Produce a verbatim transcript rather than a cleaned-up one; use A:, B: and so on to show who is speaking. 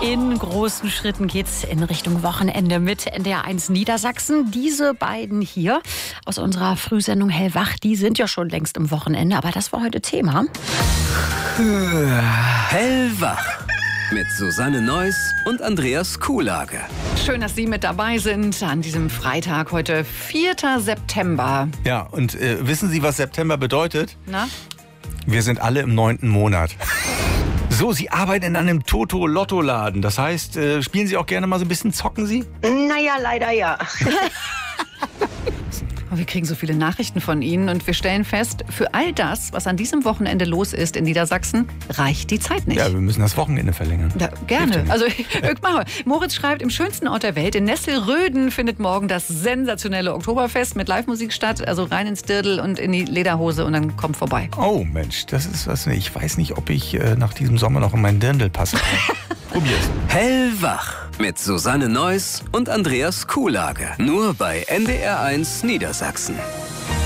A: In großen Schritten geht's in Richtung Wochenende mit N D R eins Niedersachsen. Diese beiden hier aus unserer Frühsendung Hellwach, die sind ja schon längst im Wochenende, aber das war heute Thema.
B: Hellwach mit Susanne Neuss und Andreas Kuhlage.
A: Schön, dass Sie mit dabei sind an diesem Freitag, heute vierter September.
C: Ja, und äh, wissen Sie, was September bedeutet?
A: Na?
C: Wir sind alle im neunten Monat. So, Sie arbeiten in einem Toto-Lotto-Laden. Das heißt, äh, spielen Sie auch gerne mal so ein bisschen, zocken Sie?
D: Naja, leider ja.
A: Wir kriegen so viele Nachrichten von Ihnen und wir stellen fest, für all das, was an diesem Wochenende los ist in Niedersachsen, reicht die Zeit nicht.
C: Ja, wir müssen das Wochenende verlängern.
A: Ja, gerne. Also, Moritz schreibt, im schönsten Ort der Welt, in Nesselröden, findet morgen das sensationelle Oktoberfest mit Live-Musik statt. Also rein ins Dirndl und in die Lederhose und dann kommt vorbei.
C: Oh Mensch, das ist was. Ich weiß nicht, ob ich äh, nach diesem Sommer noch in meinen Dirndl passe. Probier's.
B: Hellwach mit Susanne Neuss und Andreas Kuhlage. Nur bei N D R eins Niedersachsen.